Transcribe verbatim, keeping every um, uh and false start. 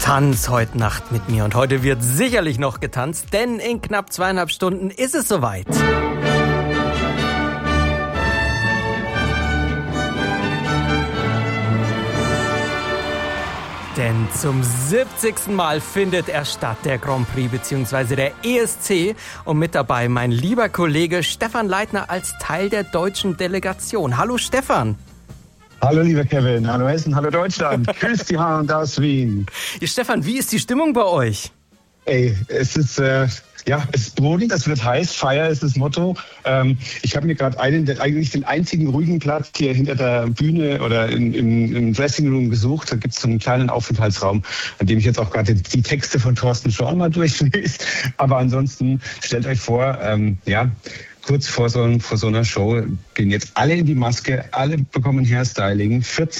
Tanz heute Nacht mit mir. Und heute wird sicherlich noch getanzt, denn in knapp zweieinhalb Stunden ist es soweit. Denn zum siebzigsten Mal findet er statt, der Grand Prix bzw. der E S C. Und mit dabei mein lieber Kollege Stefan Leitner als Teil der deutschen Delegation. Hallo Stefan. Hallo lieber Kevin, hallo Hessen, hallo Deutschland. Grüß die Hand aus Wien. Ja, Stefan, wie ist die Stimmung bei euch? Ey, es ist... Äh Ja, es ist brodelnd, es wird heiß, Feier ist das Motto. Ähm, ich habe mir gerade einen, eigentlich den einzigen ruhigen Platz hier hinter der Bühne oder in, in, im Dressing Room gesucht. Da gibt es so einen kleinen Aufenthaltsraum, an dem ich jetzt auch gerade die, die Texte von Thorsten Schorn mal durchlese. Aber ansonsten stellt euch vor, ähm, ja, kurz vor so, vor so einer Show gehen jetzt alle in die Maske, alle bekommen Hairstyling, vierzig